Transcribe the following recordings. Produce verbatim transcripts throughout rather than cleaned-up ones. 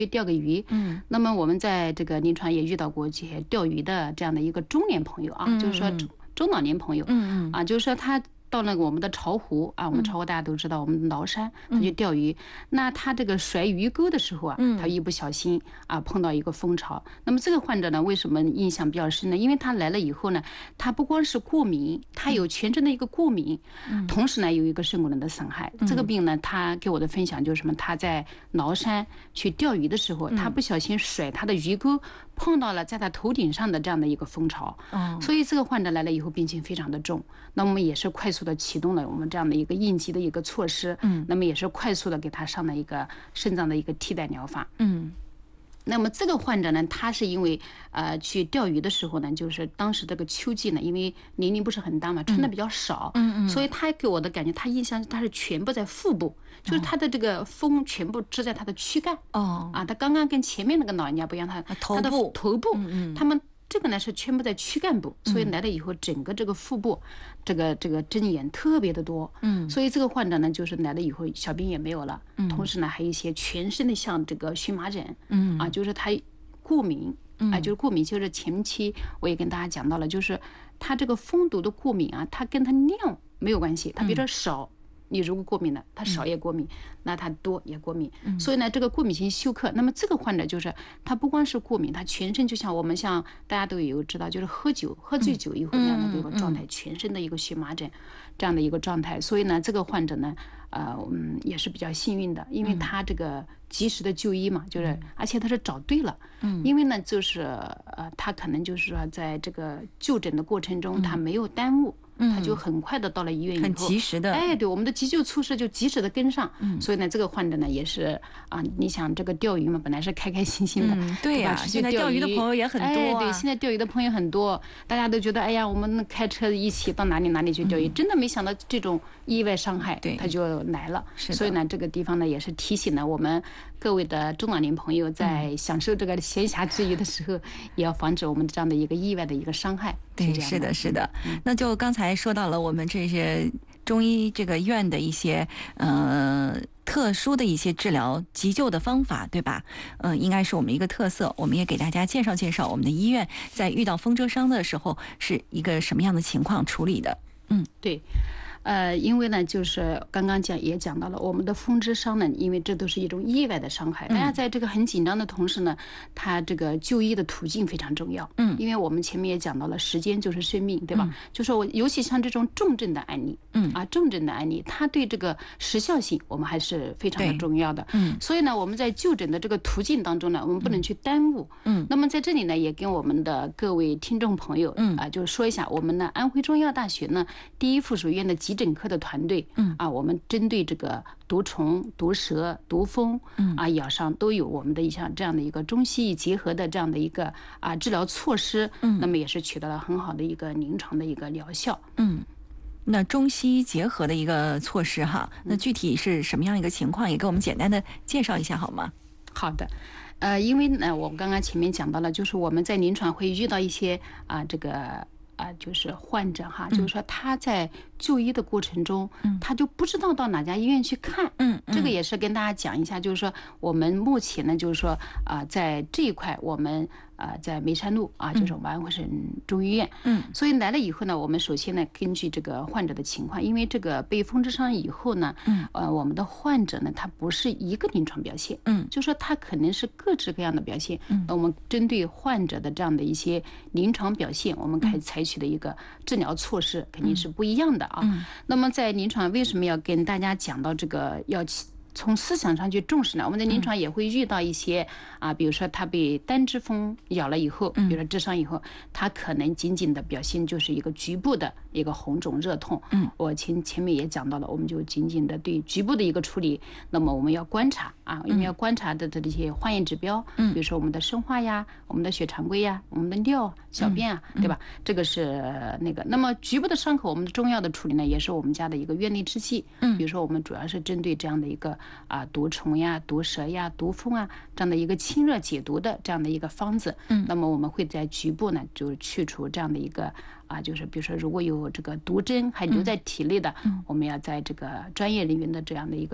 钓个鱼。 嗯， 那么我们在这个临床也遇到过这些钓鱼的这样的一个中年朋友啊， 嗯、 就是说中中老年朋友， 嗯嗯啊，就是说他到那个我们的巢湖啊，我们巢湖大家都知道，我们崂山他去钓鱼，那他这个甩鱼钩的时候啊，他一不小心啊碰到一个蜂巢。那么这个患者呢，为什么印象比较深呢？因为他来了以后呢，他不光是过敏，他有全身的一个过敏，同时呢有一个肾功能的损害。这个病呢，他给我的分享就是什么？他在崂山去钓鱼的时候，他不小心甩他的鱼钩，碰到了在他头顶上的这样的一个蜂巢。所以这个患者来了以后，病情非常的重。那我们也是快速的启动了我们这样的一个应急的一个措施，嗯，那么也是快速的给他上了一个肾脏的一个替代疗法，嗯。那么这个患者呢，他是因为呃去钓鱼的时候呢，就是当时这个秋季呢，因为年龄不是很大嘛，穿的比较少，嗯嗯，所以他给我的感觉，他印象他是全部在腹部，就是他的这个蜂全部支在他的躯干，哦，啊，他刚刚跟前面那个老人家不一样，他头部他的头部，嗯嗯，他们。这个呢是全部在躯干部，所以来了以后，整个这个腹部，这个这个针眼特别的多，嗯，所以这个患者呢，就是来了以后，小病也没有了，嗯，同时呢，还有一些全身的像这个荨麻疹，嗯，啊，就是他过敏，啊，就是过敏，就是前期我也跟大家讲到了，就是他这个蜂毒的过敏啊，它跟他量没有关系，他比如说少。你如果过敏了，他少也过敏，那他多也过敏，所以呢，这个过敏性休克，那么这个患者就是他不光是过敏，他全身就像我们像大家都有知道，就是喝酒喝醉酒以后那样的一个状态，全身的一个荨麻疹这样的一个状态，所以呢，这个患者呢，呃，嗯，也是比较幸运的，因为他这个及时的就医嘛，就是而且他是找对了，嗯，因为呢，就是呃，他可能就是说在这个就诊的过程中，他没有耽误。他就很快的到了医院以后， 很及时的， 哎，对，我们的急救措施就及时的跟上，嗯，所以呢，这个患者呢也是啊，你想这个钓鱼嘛，本来是开开心心的， 嗯、对呀、啊，现在钓鱼的朋友也很多、啊， 哎，对，现在钓鱼的朋友很多，大家都觉得，哎呀，我们开车一起到哪里哪里去钓鱼，嗯、真的没想到这种意外伤害， 对， 他就来了，所以呢，这个地方呢也是提醒了我们各位的中老年朋友，在享受这个闲暇之余的时候，也要防止我们这样的一个意外的一个伤害。 对，是的，是的。那就刚才说到了我们这些中医这个院的一些呃特殊的一些治疗急救的方法，对吧？呃，应该是我们一个特色。我们也给大家介绍介绍我们的医院在遇到风蛰伤的时候是一个什么样的情况处理的。嗯， 对。呃，因为呢，就是刚刚讲也讲到了，我们的风蛰伤呢，因为这都是一种意外的伤害，大家在这个很紧张的同时呢，它这个就医的途径非常重要。嗯，因为我们前面也讲到了，时间就是生命，对吧？嗯、就说我尤其像这种重症的案例，嗯啊，重症的案例，它对这个时效性我们还是非常的重要的。嗯，所以呢，我们在就诊的这个途径当中呢，我们不能去耽误。嗯，那么在这里呢，也跟我们的各位听众朋友，嗯啊，就是说一下，我们呢，安徽中医药大学呢，第一附属医院的急诊科的团队，嗯啊，我们针对这个毒虫、毒蛇、毒蜂，嗯啊，咬伤都有我们的像这样的一个中西医结合的这样的一个啊治疗措施，嗯，那么也是取得了很好的一个临床的一个疗效， 嗯。那中西医结合的一个措施哈，那具体是什么样一个情况？也给我们简单的介绍一下好吗？ 好的。呃，因为呢，我刚刚前面讲到了，就是我们在临床会遇到一些啊，这个。啊，就是患者哈，就是说他在就医的过程中，嗯，他就不知道到哪家医院去看，嗯，这个也是跟大家讲一下，就是说我们目前呢，就是说啊，在这一块我们啊在梅山路啊，就是我们安徽省中医院，嗯，所以来了以后呢，我们首先呢，根据这个患者的情况，因为这个被风蛰伤以后呢，嗯，呃，我们的患者呢，他不是一个临床表现，嗯，就说他可能是各式各样的表现，嗯，那我们针对患者的这样的一些临床表现，我们可以采取的一个治疗措施肯定是不一样的啊。嗯、那么在临床为什么要跟大家讲到这个要从思想上去重视呢？我们在临床也会遇到一些啊，比如说他被单只蜂咬了以后，比如说蛰伤以后，他可能仅仅的表现就是一个局部的一个红肿热痛。嗯，我前前面也讲到了，我们就仅仅的对局部的一个处理，那么我们要观察啊，因为要观察的这些化验指标，嗯，比如说我们的生化呀，我们的血常规呀，我们的尿、小便啊，对吧？这个是那个。那么局部的伤口，我们的中药的处理呢，也是我们家的一个院内之气。嗯，比如说我们主要是针对这样的一个。啊，毒虫呀、毒蛇呀、毒蜂啊，这样的一个清热解毒的这样的一个方子，嗯，那么我们会在局部呢，就是去除这样的一个啊，就是比如说如果有这个毒针还留在体内的，嗯，我们要在这个专业人员的这样的一个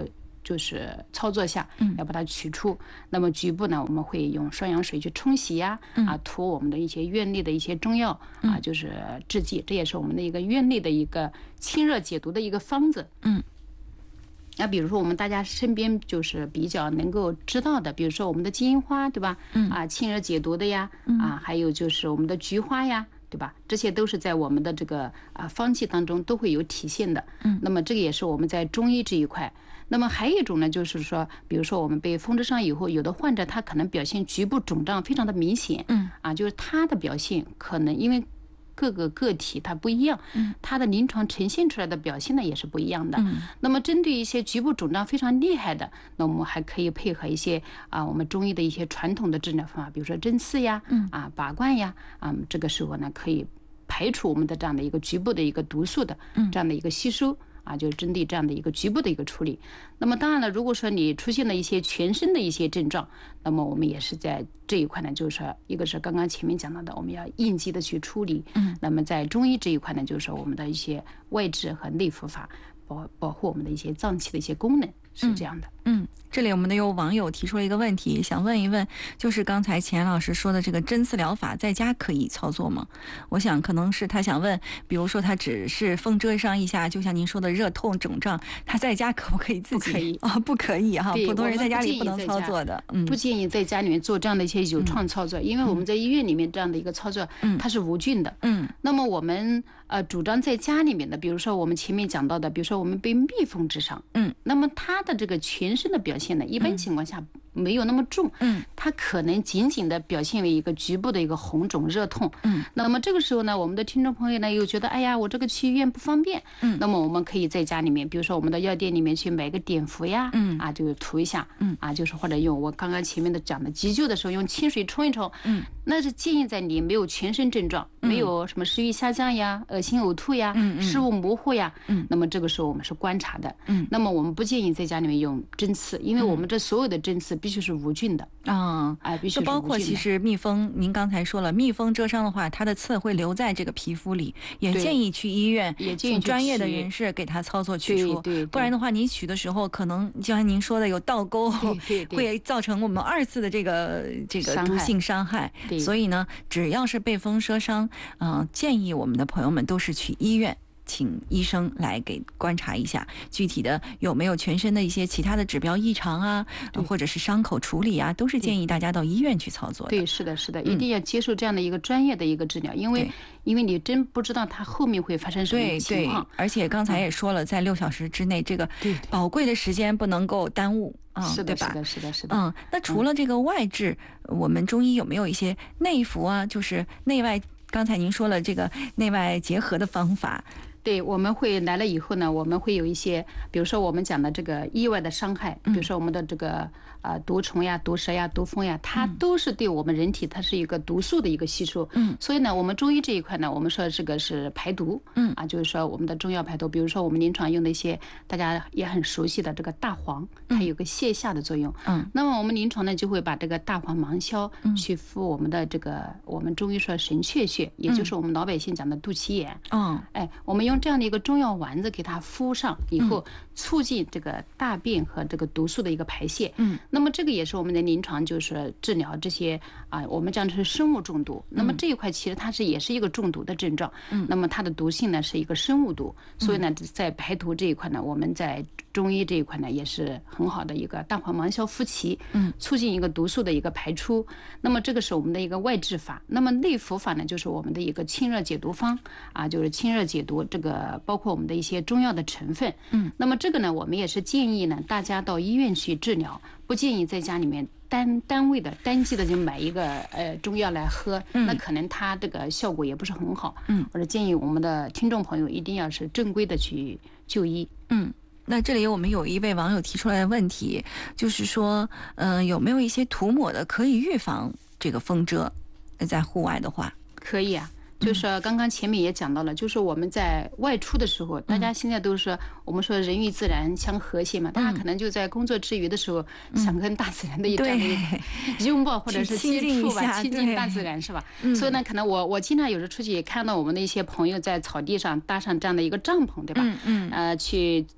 就是操作下，要把它取出。那么局部呢，我们会用双氧水去冲洗呀，啊，涂我们的一些院内的一些中药啊，就是制剂，这也是我们的一个院内的一个清热解毒的一个方子。 嗯。 那比如说我们大家身边就是比较能够知道的，比如说我们的金银花，对吧？嗯啊，清热解毒的呀，啊，还有就是我们的菊花呀，对吧？这些都是在我们的这个啊方剂当中都会有体现的。嗯，那么这个也是我们在中医这一块。那么还有一种呢，就是说，比如说我们被风湿伤以后，有的患者他可能表现局部肿胀非常的明显。嗯啊，就是他的表现可能因为各个个体它不一样，它的临床呈现出来的表现呢也是不一样的。那么针对一些局部肿胀非常厉害的，那我们还可以配合一些啊我们中医的一些传统的治疗方法，比如说针刺呀，啊拔罐呀，啊这个时候呢可以排除我们的这样的一个局部的一个毒素的这样的一个吸收。啊，就是针对这样的一个局部的一个处理。那么当然了，如果说你出现了一些全身的一些症状，那么我们也是在这一块呢，就是说，一个是刚刚前面讲到的，我们要应急的去处理。嗯。那么在中医这一块呢，就是说我们的一些外治和内服法，保保护我们的一些脏器的一些功能，是这样的。 嗯。嗯，这里我们的有网友提出了一个问题，想问一问，就是刚才钱老师说的这个针刺疗法，在家可以操作吗？我想可能是他想问，比如说他只是风遮上一下，就像您说的热痛肿胀，他在家可不可以自己？ 不可以啊、哦，不可以哈，普通人在家里不能操作的。嗯， 不建议在家里面做这样的一些有创操作，嗯、因为我们在医院里面这样的一个操作，嗯、它是无菌的。嗯，那么我们呃主张在家里面的，比如说我们前面讲到的，比如说我们被蜜蜂之伤，嗯，那么它的这个全身的表现呢，一般情况下没有那么重，嗯，它可能仅仅的表现为一个局部的一个红肿热痛，嗯，那么这个时候呢，我们的听众朋友呢又觉得，哎呀，我这个去医院不方便，嗯，那么我们可以在家里面，比如说我们的药店里面去买个碘伏呀，嗯，啊，就涂一下，嗯，啊，就是或者用我刚刚前面的讲的急救的时候用清水冲一冲，嗯，那是建议在你没有全身症状，没有什么食欲下降呀、恶心呕吐呀、视物模糊呀，嗯，那么这个时候我们是观察的，嗯，那么我们不建议在家里面用针刺，因为我们这所有的针刺必须是无菌的啊， 哎，必须是无菌的。 包括其实蜜蜂，您刚才说了，蜜蜂蛰伤的话，它的刺会留在这个皮肤里，也建议去医院， 也建议专业的人士给它操作取出， 对对对， 不然的话，你取的时候可能就像您说的有倒钩， 对对对， 会造成我们二次的这个这个毒性伤害。所以呢，只要是被风蛰伤，嗯、呃，建议我们的朋友们都是去医院。请医生来给观察一下具体的有没有全身的一些其他的指标异常啊，或者是伤口处理啊，都是建议大家到医院去操作的。 对，是的，是的，一定要接受这样的一个专业的一个治疗，嗯、因为因为你真不知道它后面会发生什么情况。 对对，而且刚才也说了，在六小时之内，这个宝贵的时间不能够耽误啊、嗯， 是的， 对吧？ 是的，是的，是的。 嗯，那除了这个外治，嗯、我们中医有没有一些内服啊？就是内外，刚才您说了这个内外结合的方法。 对，我们会来了以后呢，我们会有一些，比如说我们讲的这个意外的伤害，比如说我们的这个呃毒虫呀、毒蛇呀、毒蜂呀，它都是对我们人体它是一个毒素的一个吸收。嗯，所以呢，我们中医这一块呢，我们说这个是排毒。嗯，啊，就是说我们的中药排毒，比如说我们临床用的一些大家也很熟悉的这个大黄，它有个泻下的作用。嗯，那么我们临床呢就会把这个大黄芒硝去敷我们的这个我们中医说神阙穴，也就是我们老百姓讲的肚脐眼。嗯，哎，我们用这样的一个中药丸子给它敷上以后，促进这个大便和这个毒素的一个排泄。嗯，那么这个也是我们的临床就是治疗这些啊，我们讲的是生物中毒。那么这一块其实它是也是一个中毒的症状。嗯，那么它的毒性呢是一个生物毒，所以呢在排毒这一块呢，我们在中医这一块呢也是很好的一个大黄芒硝敷脐，嗯，促进一个毒素的一个排出。那么这个是我们的一个外治法。那么内服法呢，就是我们的一个清热解毒方啊，就是清热解毒这个。包括我们的一些中药的成分，嗯，那么这个呢，我们也是建议呢，大家到医院去治疗，不建议在家里面单单位的单剂的就买一个呃中药来喝，嗯，那可能它这个效果也不是很好，嗯，或者建议我们的听众朋友一定要是正规的去就医， 嗯。那这里我们有一位网友提出来的问题，就是说，嗯、呃，有没有一些涂抹的可以预防这个风蛰，在户外的话？ 可以啊。就是刚刚前面也讲到了，就是我们在外出的时候，大家现在都是我们说人与自然相和谐嘛，大家可能就在工作之余的时候，想跟大自然的一段拥抱或者是接触吧，亲近大自然是吧？所以呢，可能我我经常有时出去也看到我们的一些朋友在草地上搭上这样的一个帐篷，对吧？嗯嗯，呃，去。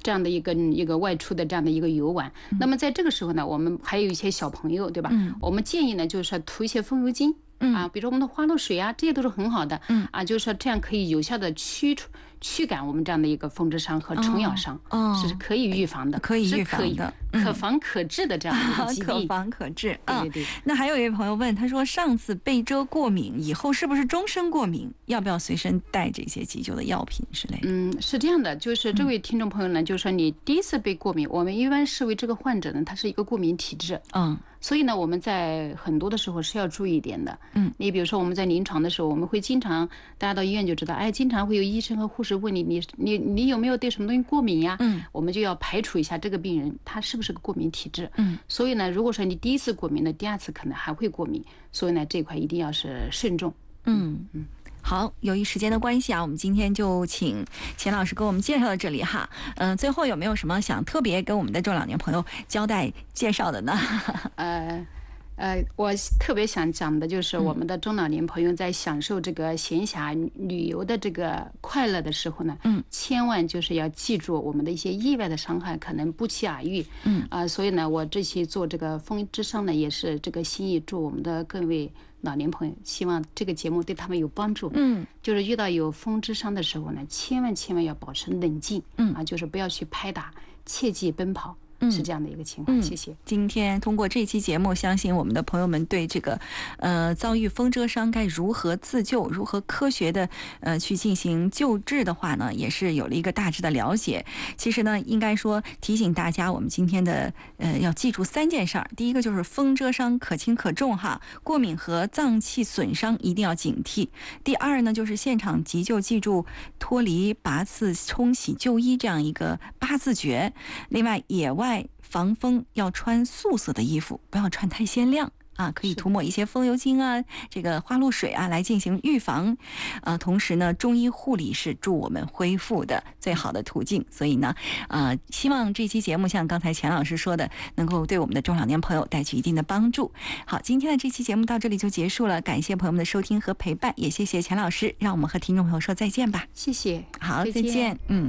这样的一个一个外出的这样的一个游玩。嗯、那么在这个时候呢，我们还有一些小朋友，对吧？嗯、我们建议呢，就是说涂一些风油精。啊，比如说我们的花露水啊，这些都是很好的。嗯啊，就是说这样可以有效的驱除驱赶我们这样的一个风湿伤和虫咬伤，哦，是可以预防的， 可以预防的， 可防可治的这样的一个疾病， 可防可治。 对对对。 那还有一位朋友问，他说上次被蛰过敏，以后是不是终身过敏？要不要随身带这些急救的药品之类的？ 嗯，是这样的，就是这位听众朋友呢，嗯、就是说你第一次被过敏，我们一般视为这个患者呢，他是一个过敏体质。嗯。所以呢，我们在很多的时候是要注意一点的。嗯，你比如说我们在临床的时候，我们会经常，大家到医院就知道，哎，经常会有医生和护士问你，你你你有没有对什么东西过敏呀？嗯，我们就要排除一下这个病人他是不是个过敏体质。嗯，所以呢，如果说你第一次过敏呢，第二次可能还会过敏，所以呢，这块一定要是慎重。 嗯嗯。好，由于时间的关系啊，我们今天就请钱老师给我们介绍到这里哈。嗯、呃，最后有没有什么想特别跟我们的中老年朋友交代介绍的呢？ 呃。呃，我特别想讲的就是我们的中老年朋友在享受这个闲暇旅游的这个快乐的时候呢，嗯，千万就是要记住我们的一些意外的伤害可能不期而遇，嗯啊、呃，所以呢，我这期做这个风之声呢，也是这个心意，祝我们的各位老年朋友，希望这个节目对他们有帮助。嗯，就是遇到有风之伤的时候呢，千万千万要保持冷静，嗯啊，就是不要去拍打，切忌奔跑。是这样的一个情况，谢谢。 今天通过这期节目，相信我们的朋友们对这个呃遭遇风蛰伤该如何自救，如何科学的呃去进行救治的话呢，也是有了一个大致的了解。其实呢，应该说提醒大家，我们今天的呃要记住三件事儿。第一个就是风蛰伤可轻可重哈，过敏和脏器损伤一定要警惕。第二呢，就是现场急救记住脱离、拔刺、冲洗、就医这样一个八字诀。另外，野外防风要穿素色的衣服，不要穿太鲜亮啊，可以涂抹一些风油精啊，这个花露水啊来进行预防。呃，同时呢，中医护理是助我们恢复的最好的途径。所以呢，呃，希望这期节目像刚才钱老师说的，能够对我们的中老年朋友带去一定的帮助。好，今天的这期节目到这里就结束了，感谢朋友们的收听和陪伴，也谢谢钱老师，让我们和听众朋友说再见吧。 谢谢， 好，再见，嗯。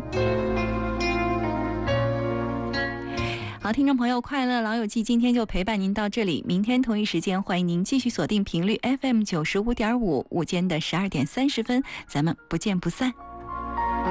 好，听众朋友，快乐老友记今天就陪伴您到这里，明天同一时间欢迎您继续锁定频率 F M 九十五点五，午间的十二点三十分，咱们不见不散。